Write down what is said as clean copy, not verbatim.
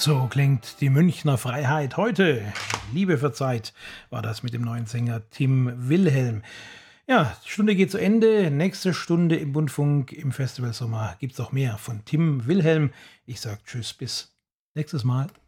So klingt die Münchner Freiheit heute. Liebe verzeiht war das mit dem neuen Sänger Tim Wilhelm. Ja, die Stunde geht zu Ende. Nächste Stunde im Bundfunk im Festivalsommer gibt es auch mehr von Tim Wilhelm. Ich sage Tschüss, bis nächstes Mal.